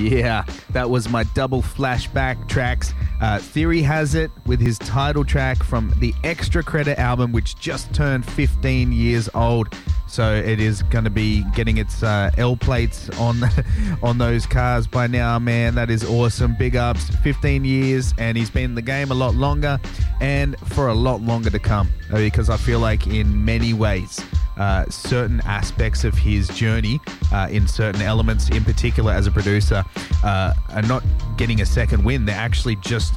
Yeah, that was my double flashback tracks. Theory Has It with his title track from the Extra Credit album, which just turned 15 years old. So it is going to be getting its L plates on those cars by now, man. That is awesome. Big ups. 15 years, and he's been in the game a lot longer and for a lot longer to come, because I feel like in many ways, certain aspects of his journey, in certain elements in particular as a producer, are not getting a second win. They're actually just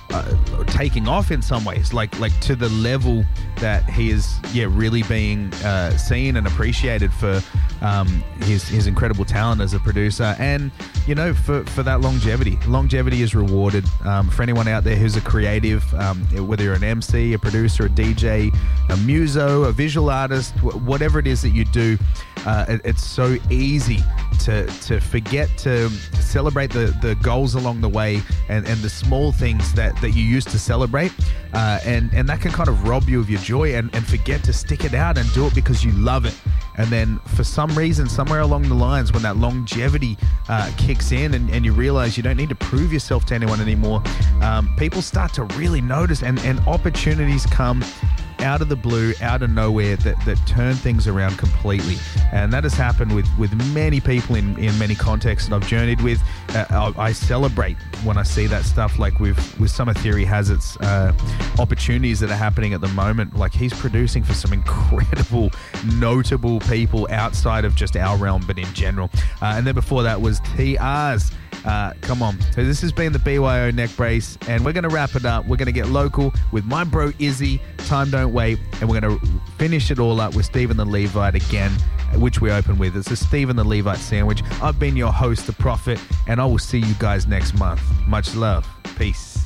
taking off in some ways, like to the level that he is really being seen and appreciated for his incredible talent as a producer, and for that longevity is rewarded. For anyone out there who's a creative, whether you're an MC, a producer, a DJ, a muso, a visual artist, whatever it is that you do, it's so easy to forget to celebrate the goals along the way and the small things that you used to celebrate, and that can kind of rob you of your joy and forget to stick it out and do it because you love it. And then for some reason, somewhere along the lines, when that longevity kicks in and you realize you don't need to prove yourself to anyone anymore, people start to really notice, and opportunities come out of the blue, out of nowhere, that turn things around completely. And that has happened with many people in many contexts that I've journeyed with. I celebrate when I see that stuff, like with some of Theory Has It's opportunities that are happening at the moment. Like, he's producing for some incredible, notable people outside of just our realm, but in general. And then before that was TR's Come On. So this has been the BYO Neck Brace, and we're going to wrap it up. We're going to get local with my bro Izzy, Time Don't Wait, and we're going to finish it all up with Stephen the Levite again, which we open with. It's a Stephen the Levite sandwich. I've been your host, The Prophet, and I will see you guys next month. Much love. Peace.